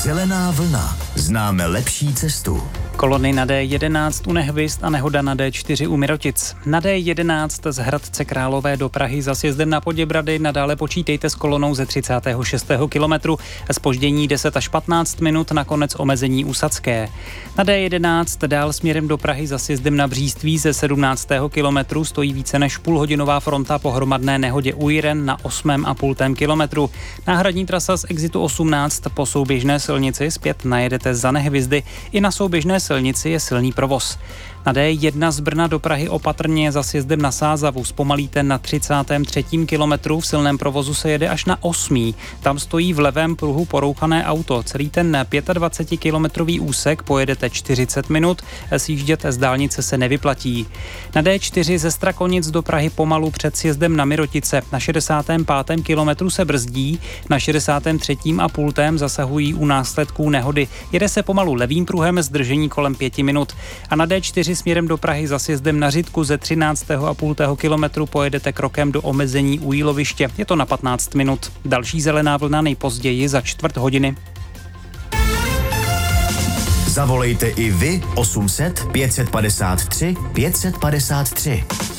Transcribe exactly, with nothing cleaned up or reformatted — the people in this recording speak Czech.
Zelená vlna. Známe lepší cestu. Kolony na D jedenáct u Nehvězd a nehoda na D čtyři u Mirotic. Na D jedenáct z Hradce Králové do Prahy za sjezdem na Poděbrady nadále počítejte s kolonou ze třicátého šestého kilometru. Zpoždění deset až patnáct minut, nakonec omezení u Sadské. Na D jedenáct dál směrem do Prahy za sjezdem na Bříství ze sedmnáctého kilometru stojí více než půlhodinová fronta po hromadné nehodě u Jiren na osmém a půl kilometru. Náhradní trasa z exitu osmnáct po souběžné silnici zpět najedete za Nehvězdy. I na souběžné silnici je silný provoz. Na D jedna z Brna do Prahy opatrně za sjezdem na Sázavu zpomalíte na třicátém třetím kilometru, v silném provozu se jede až na osmý. Tam stojí v levém pruhu porouchané auto. Celý ten dvacetipětikilometrový úsek pojedete čtyřicet minut, sjíždět z dálnice se nevyplatí. Na D čtyři ze Strakonic do Prahy pomalu před sjezdem na Mirotice. Na šedesátém pátém kilometru se brzdí, na šedesátém třetím a půltém zasahují u následků nehody. Jede se pomalu levým pruhem, zdržení kolem pěti minut. A na D čtyři směrem do Prahy za sjezdem na Řitku ze třináctého a půl kilometru pojedete krokem do omezení u Jíloviště. Je to na patnáct minut. Další zelená vlna nejpozději za čtvrt hodiny. Zavolejte i vy osm set pět set padesát tři pět set padesát tři.